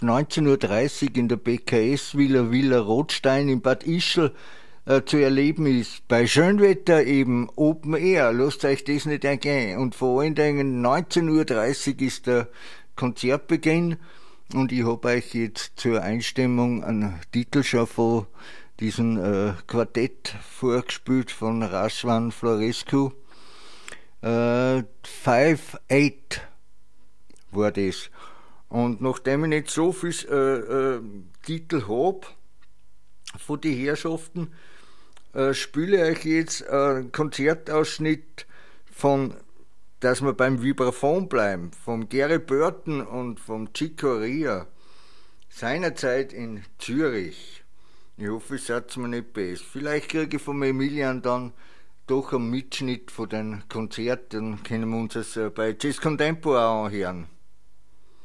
19:30 Uhr in der BKS Villa Rothstein in Bad Ischl zu erleben ist. Bei Schönwetter eben Open Air, lasst euch das nicht ergehen. Und vor allen Dingen 19:30 Uhr ist der Konzertbeginn und ich habe euch jetzt zur Einstimmung einen Titel schon von diesem Quartett vorgespielt von Razvan Florescu. 5-8 war das. Und nachdem ich nicht so viel Titel habe von den Herrschaften, spiele ich euch jetzt einen Konzertausschnitt von, dass wir beim Vibraphon bleiben, vom Gary Burton und vom Chick Corea, seinerzeit in Zürich. Ich hoffe, es sagt mir nicht best. Vielleicht kriege ich vom Emilian dann doch einen Mitschnitt von den Konzerten, können wir uns das bei Jazz Contempo auch anhören.